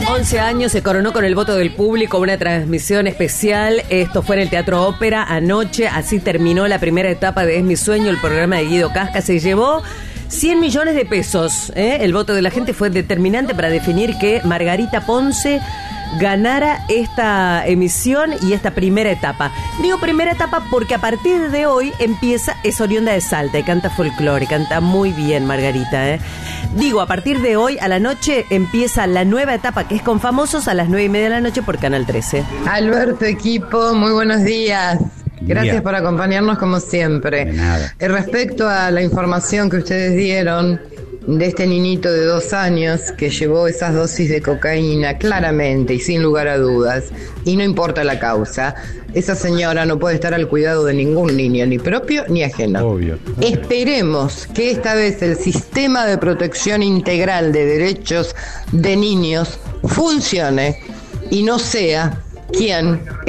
11 años, se coronó con el voto del público, una transmisión especial. Esto fue en el Teatro Ópera anoche. Así terminó la primera etapa de Es mi sueño, el programa de Guido Casca. Se llevó 100 millones de pesos. El voto de la gente fue determinante para definir que Margarita Ponce ganara esta emisión y esta primera etapa. Digo primera etapa porque a partir de hoy empieza, es oriunda de Salta y canta folclore, canta muy bien Margarita. Digo, a partir de hoy a la noche empieza la nueva etapa que es con Famosos a las 9:30 de la noche por Canal 13. Alberto, equipo, muy buenos días. Gracias por acompañarnos como siempre. De nada. Respecto a la información que ustedes dieron de este niñito de 2 años que llevó esas dosis de cocaína claramente y sin lugar a dudas, y no importa la causa, esa señora no puede estar al cuidado de ningún niño, ni propio ni ajeno. Obvio. Esperemos que esta vez el sistema de protección integral de derechos de niños funcione y no sea quien